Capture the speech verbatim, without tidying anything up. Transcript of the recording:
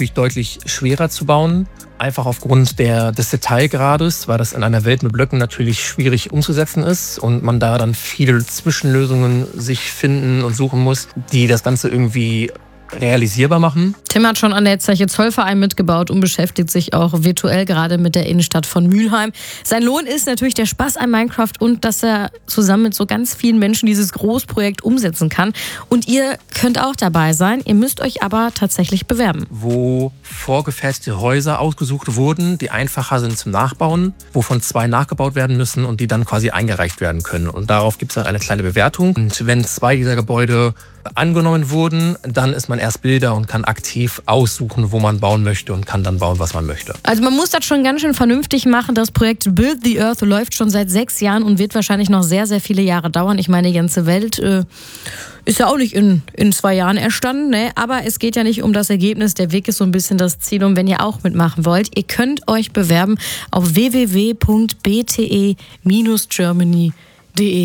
natürlich deutlich schwerer zu bauen. Einfach aufgrund der, des Detailgrades, weil das in einer Welt mit Blöcken natürlich schwierig umzusetzen ist und man da dann viele Zwischenlösungen sich finden und suchen muss, die das Ganze irgendwie realisierbar machen. Tim hat schon an der Zeche Zollverein mitgebaut und beschäftigt sich auch virtuell gerade mit der Innenstadt von Mülheim. Sein Lohn ist natürlich der Spaß an Minecraft und dass er zusammen mit so ganz vielen Menschen dieses Großprojekt umsetzen kann. Und ihr könnt auch dabei sein. Ihr müsst euch aber tatsächlich bewerben. Wo vorgefertigte Häuser ausgesucht wurden, die einfacher sind zum Nachbauen, wovon zwei nachgebaut werden müssen und die dann quasi eingereicht werden können. Und darauf gibt es dann eine kleine Bewertung. Und wenn zwei dieser Gebäude angenommen wurden, dann ist man erst Bilder und kann aktiv aussuchen, wo man bauen möchte und kann dann bauen, was man möchte. Also man muss das schon ganz schön vernünftig machen. Das Projekt Build the Earth läuft schon seit sechs Jahren und wird wahrscheinlich noch sehr, sehr viele Jahre dauern. Ich meine, die ganze Welt äh, ist ja auch nicht in, in zwei Jahren erstanden, ne? Aber es geht ja nicht um das Ergebnis. Der Weg ist so ein bisschen das Ziel. Und wenn ihr auch mitmachen wollt, ihr könnt euch bewerben auf w w w punkt b t e Bindestrich germany punkt d e.